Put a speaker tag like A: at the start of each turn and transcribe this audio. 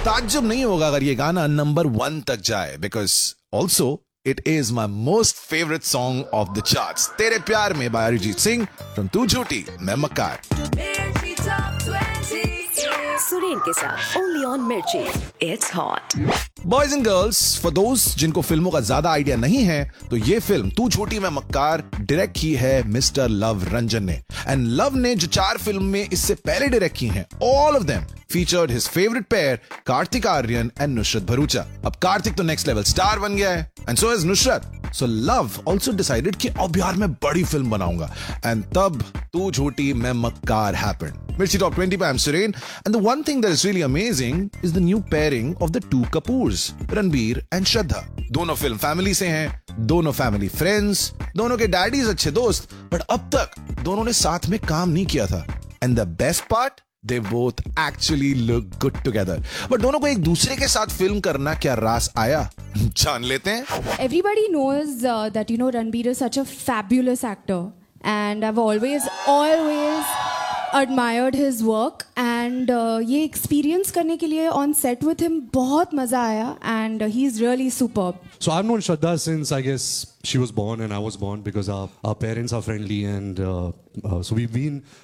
A: ताज्जुब नहीं होगा अगर ये गाना नंबर 1 तक जाए, because also it is my most favourite song of the charts. तेरे प्यार में बाय अरिजीत सिंह फ्रॉम तू झूठी मैं मक्कार।
B: सुरेन के साथ ओनली ऑन मिर्ची, it's hot.
A: Boys and girls, for those जिनको फिल्मों का ज्यादा आइडिया नहीं है, तो ये फिल्म तू झूठी मैं मक्कार डायरेक्ट की है मिस्टर लव रंजन ने। एंड लव ने जो 4 फिल्म में इससे पहले डायरेक्ट की हैं, all of them featured his favorite pair Kartik Aaryan and Nusrat Bharucha. अब कार्तिक तो नेक्स्ट लेवल स्टार बन गया है, and so is Nusrat. So Love also decided कि अब यार मैं बड़ी फिल्म बनाऊंगा, and तब तू झूठी मैं मक्कार happened. Mirchi Top 20 by I'm Suren, and the one thing that is really amazing is the new pairing of the two Kapoors, Ranbir and Shraddha. दोनों फिल्म फैमिली से हैं, दोनों फैमिली फ्रेंड्स, दोनों के डैडीज अच्छे दोस्त, बट अब तक दोनों ने साथ में काम नहीं किया था. And the best part, they both actually look good together. But दोनों को एक दूसरे के साथ फिल्म करना क्या रास आया, जान लेते हैं.
C: Everybody knows that Ranbir is such a fabulous actor, and I've always admired his work, and ये experience करने के लिए on set with him बहुत मजा आया, and he's really superb.
D: So I've known Shraddha since, I guess, she was born and I was born, because our parents are friendly, and so we've been